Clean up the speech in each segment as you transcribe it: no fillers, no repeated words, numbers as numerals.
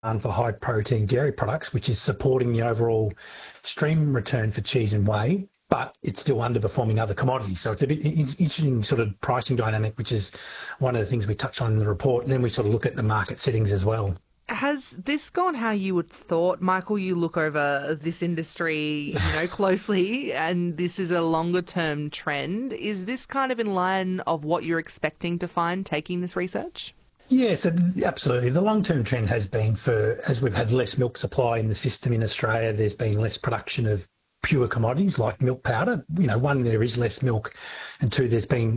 for high protein dairy products, which is supporting the overall stream return for cheese and whey, but it's still underperforming other commodities. So it's a bit interesting sort of pricing dynamic, which is one of the things we touch on in the report. And then we sort of look at the market settings as well. Has this gone how you would thought? Michael, you look over this industry, closely, and this is a longer term trend. Is this kind of in line of what you're expecting to find taking this research? Yes, absolutely. The long-term trend has been as we've had less milk supply in the system in Australia, there's been less production of pure commodities like milk powder. One, there is less milk, and two, there's been,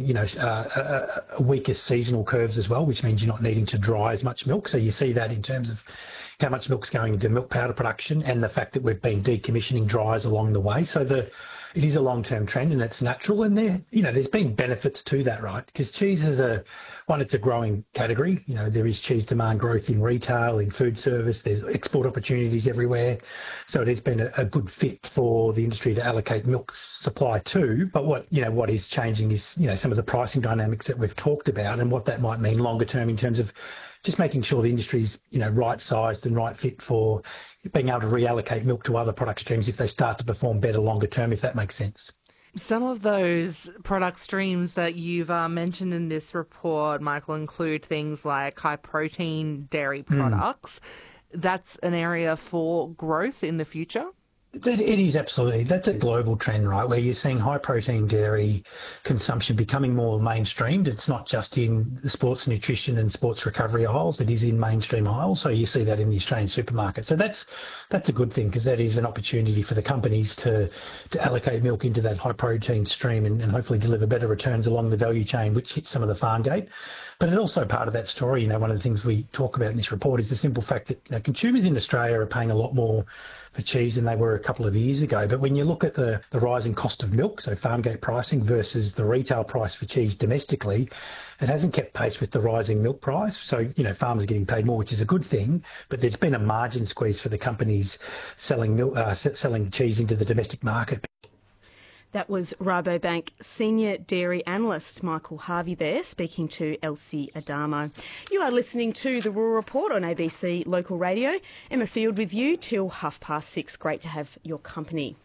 weaker seasonal curves as well, which means you're not needing to dry as much milk. So you see that in terms of how much milk's going into milk powder production and the fact that we've been decommissioning dryers along the way. So it is a long-term trend and it's natural, and there's been benefits to that, right? Because cheese is it's a growing category. There is cheese demand growth in retail, in food service. There's export opportunities everywhere. So it has been a good fit for the industry to allocate milk supply to. But what is changing is, some of the pricing dynamics that we've talked about and what that might mean longer term in terms of just making sure the industry's, right sized and right fit for being able to reallocate milk to other product streams if they start to perform better longer term, if that makes sense. Some of those product streams that you've mentioned in this report, Michael, include things like high protein dairy products. That's an area for growth in the future? It is absolutely. That's a global trend, right, where you're seeing high protein dairy consumption becoming more mainstreamed. It's not just in the sports nutrition and sports recovery aisles, it is in mainstream aisles. So you see that in the Australian supermarket. So that's a good thing, because that is an opportunity for the companies to allocate milk into that high protein stream and hopefully deliver better returns along the value chain, which hits some of the farm gate. But it's also part of that story. One of the things we talk about in this report is the simple fact that consumers in Australia are paying a lot more for cheese than they were a couple of years ago. But when you look at the rising cost of milk, so farm gate pricing versus the retail price for cheese domestically, it hasn't kept pace with the rising milk price. So, farmers are getting paid more, which is a good thing, but there's been a margin squeeze for the companies selling cheese into the domestic market. That was Rabobank Senior Dairy Analyst Michael Harvey there, speaking to Elsie Adamo. You are listening to The Rural Report on ABC Local Radio. Emma Field with you till 6:30. Great to have your company.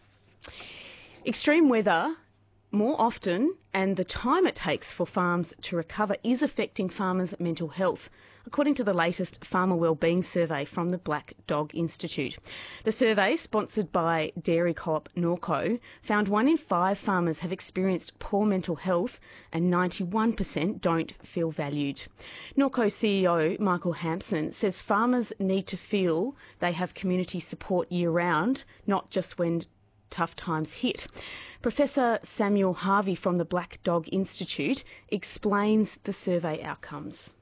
Extreme weather more often and the time it takes for farms to recover is affecting farmers' mental health, according to the latest Farmer Wellbeing Survey from the Black Dog Institute. The survey, sponsored by Dairy Co-op Norco, found 1 in 5 farmers have experienced poor mental health and 91% don't feel valued. Norco CEO Michael Hampson says farmers need to feel they have community support year-round, not just when tough times hit. Professor Samuel Harvey from the Black Dog Institute explains the survey outcomes.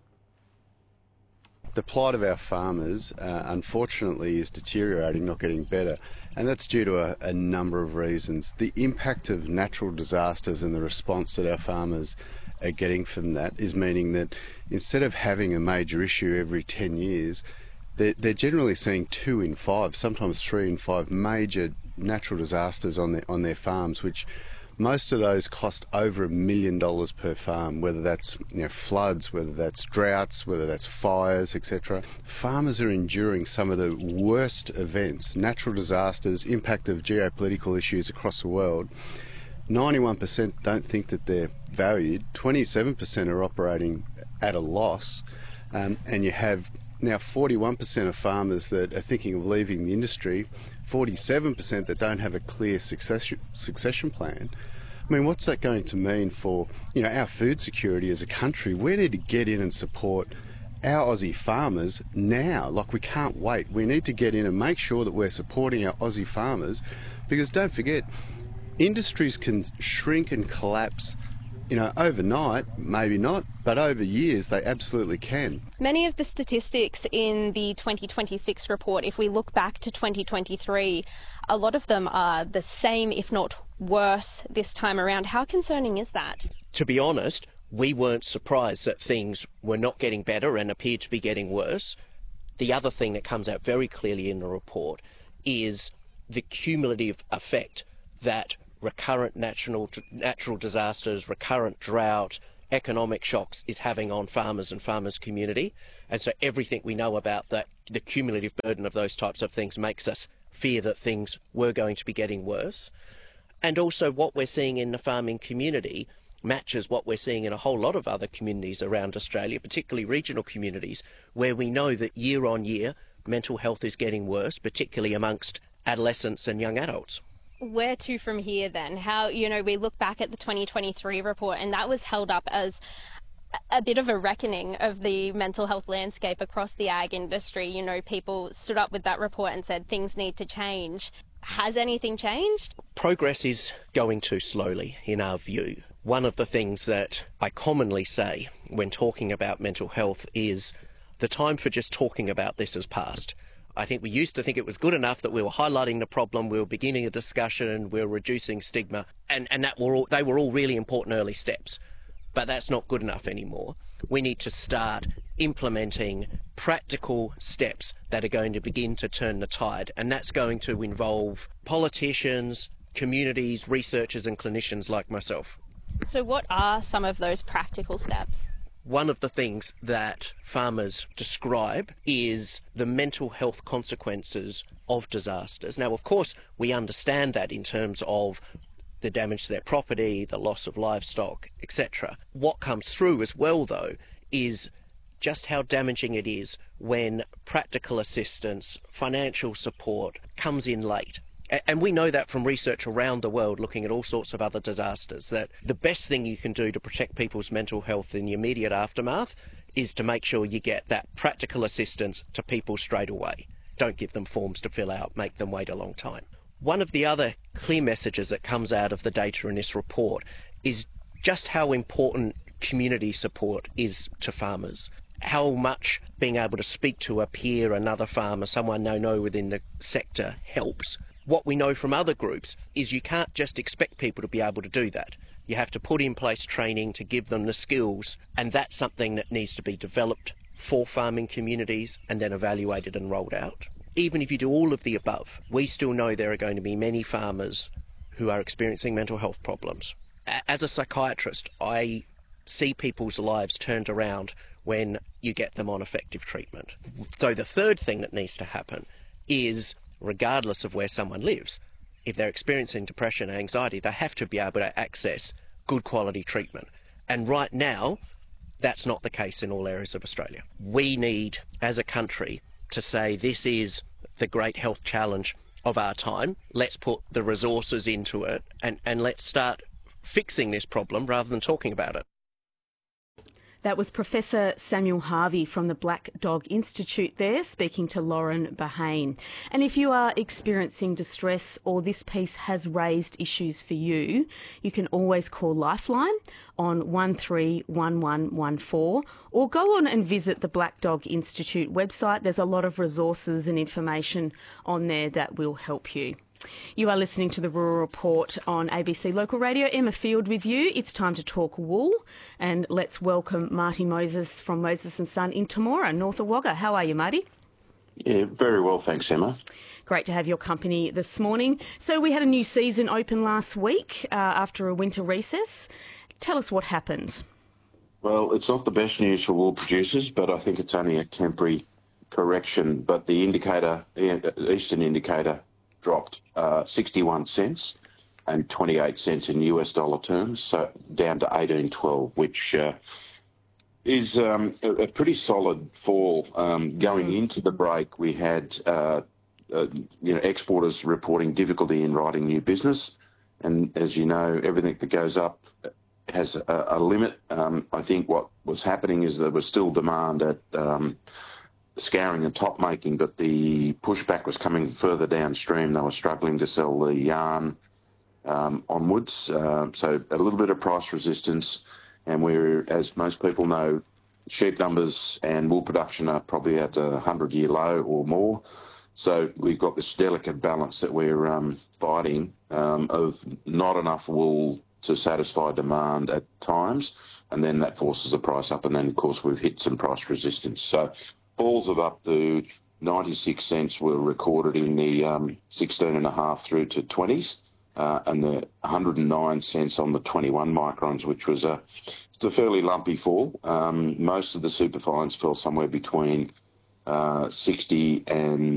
The plight of our farmers, unfortunately, is deteriorating, not getting better. And that's due to a number of reasons. The impact of natural disasters and the response that our farmers are getting from that is meaning that instead of having a major issue every 10 years, they're generally seeing 2 in 5, sometimes 3 in 5 major natural disasters on their farms, which most of those cost over $1 million per farm, whether that's floods, whether that's droughts, whether that's fires, etc. Farmers are enduring some of the worst events, natural disasters, impact of geopolitical issues across the world. 91% don't think that they're valued, 27% are operating at a loss, and you have now 41% of farmers that are thinking of leaving the industry, 47% that don't have a clear succession plan. I mean, what's that going to mean for, our food security as a country? We need to get in and support our Aussie farmers now. Like, we can't wait. We need to get in and make sure that we're supporting our Aussie farmers, because don't forget, industries can shrink and collapse overnight, maybe not, but over years they absolutely can. Many of the statistics in the 2026 report, if we look back to 2023, a lot of them are the same, if not worse, this time around. How concerning is that? To be honest, we weren't surprised that things were not getting better and appeared to be getting worse. The other thing that comes out very clearly in the report is the cumulative effect that recurrent natural disasters, recurrent drought, economic shocks is having on farmers and farmers' community. And so everything we know about that, the cumulative burden of those types of things makes us fear that things were going to be getting worse. And also what we're seeing in the farming community matches what we're seeing in a whole lot of other communities around Australia, particularly regional communities, where we know that year on year mental health is getting worse, particularly amongst adolescents and young adults. Where to from here then? How, we look back at the 2023 report and that was held up as a bit of a reckoning of the mental health landscape across the ag industry. People stood up with that report and said things need to change. Has anything changed? Progress is going too slowly, in our view. One of the things that I commonly say when talking about mental health is the time for just talking about this has passed. I think we used to think it was good enough that we were highlighting the problem, we were beginning a discussion, we were reducing stigma, and they were all really important early steps. But that's not good enough anymore. We need to start implementing practical steps that are going to begin to turn the tide, and that's going to involve politicians, communities, researchers and clinicians like myself. So what are some of those practical steps? One of the things that farmers describe is the mental health consequences of disasters. Now, of course, we understand that in terms of the damage to their property, the loss of livestock, etc. What comes through as well, though, is just how damaging it is when practical assistance, financial support comes in late. And we know that from research around the world looking at all sorts of other disasters, that the best thing you can do to protect people's mental health in the immediate aftermath is to make sure you get that practical assistance to people straight away. Don't give them forms to fill out, make them wait a long time. One of the other clear messages that comes out of the data in this report is just how important community support is to farmers. How much being able to speak to a peer, another farmer, someone they know within the sector helps. What we know from other groups is you can't just expect people to be able to do that. You have to put in place training to give them the skills, and that's something that needs to be developed for farming communities and then evaluated and rolled out. Even if you do all of the above, we still know there are going to be many farmers who are experiencing mental health problems. As a psychiatrist, I see people's lives turned around when you get them on effective treatment. So the third thing that needs to happen is, regardless of where someone lives, if they're experiencing depression and anxiety, they have to be able to access good quality treatment. And right now, that's not the case in all areas of Australia. We need, as a country, to say this is the great health challenge of our time. Let's put the resources into it and let's start fixing this problem rather than talking about it. That was Professor Samuel Harvey from the Black Dog Institute there, speaking to Lauren Bahane. And if you are experiencing distress or this piece has raised issues for you, you can always call Lifeline on 131114 or go on and visit the Black Dog Institute website. There's a lot of resources and information on there that will help you. You are listening to the Rural Report on ABC Local Radio. Emma Field with you. It's time to talk wool, and let's welcome Marty Moses from Moses & Son in Temora, North of Wagga. How are you, Marty? Yeah, very well, thanks, Emma. Great to have your company this morning. So we had a new season open last week after a winter recess. Tell us what happened. Well, it's not the best news for wool producers, but I think it's only a temporary correction. But the indicator, the Eastern indicator, dropped 61 cents and 28 cents in US dollar terms, so down to 18.12, which is a pretty solid fall. Going into the break, we had exporters reporting difficulty in writing new business, and as you know, everything that goes up has a limit. I think what was happening is there was still demand at scouring and top making, but the pushback was coming further downstream. They were struggling to sell the yarn onwards, so a little bit of price resistance. And we're, as most people know, sheep numbers and wool production are probably at a 100-year low or more. So we've got this delicate balance that we're fighting of not enough wool to satisfy demand at times, and then that forces the price up. And then, of course, we've hit some price resistance. So falls of up to 96 cents were recorded in the 16.5 through to 20s. and the 109 cents on the 21 microns, which was it's a fairly lumpy fall. Most of the superfines fell somewhere between 60 and